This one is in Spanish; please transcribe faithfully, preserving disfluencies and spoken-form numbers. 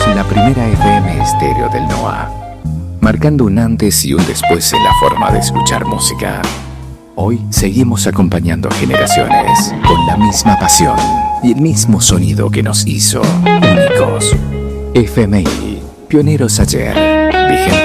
la primera F M estéreo del N O A, marcando un antes y un después en la forma de escuchar música. Hoy seguimos acompañando a generaciones con la misma pasión y el mismo sonido que nos hizo únicos. F M I, pioneros ayer, vigentes